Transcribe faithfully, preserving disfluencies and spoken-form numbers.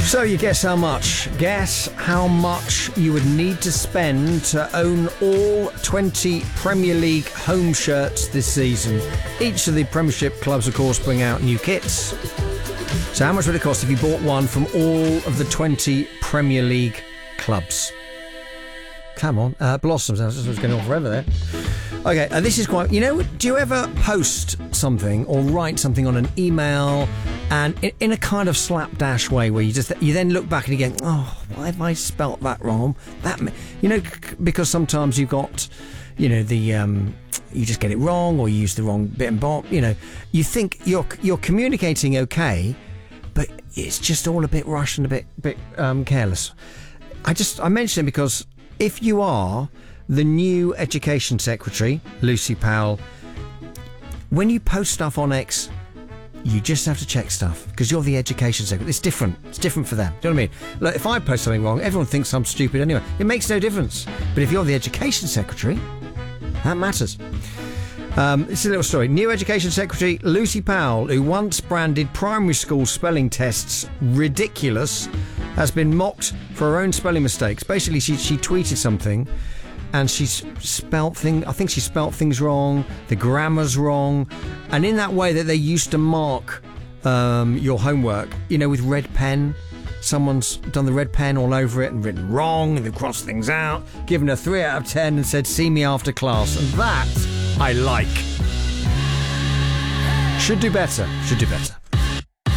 So you guess how much? Guess how much you would need to spend to own all twenty Premier League home shirts this season. Each of the Premiership clubs, of course, bring out new kits. So how much would it cost if you bought one from all of the twenty Premier League clubs? Come on, uh, Blossoms. I was going on forever there. Okay, uh, this is quite... You know, do you ever post something or write something on an email and in, in a kind of slapdash way where you just you then look back and you go, oh, why have I spelt that wrong? That You know, because sometimes you've got, you know, the... Um, you just get it wrong or you use the wrong bit and bob. You know, you think you're you're communicating okay, but it's just all a bit rushed and a bit, bit um, careless. I just... I mention it because if you are... the new Education Secretary, Lucy Powell, when you post stuff on X, you just have to check stuff because you're the Education Secretary. It's different. It's different for them. Do you know what I mean? Like, if I post something wrong, everyone thinks I'm stupid anyway. It makes no difference. But if you're the Education Secretary, that matters. Um, it's a little story. New Education Secretary Lucy Powell, who once branded primary school spelling tests ridiculous, has been mocked for her own spelling mistakes. Basically, she, she tweeted something and she spelt thing. I think she spelt things wrong. The grammar's wrong, and in that way that they used to mark um, your homework, you know, with red pen. Someone's done the red pen all over it and written wrong, and they've crossed things out, given a three out of ten, and said, "See me after class." And that I like. Should do better. Should do better.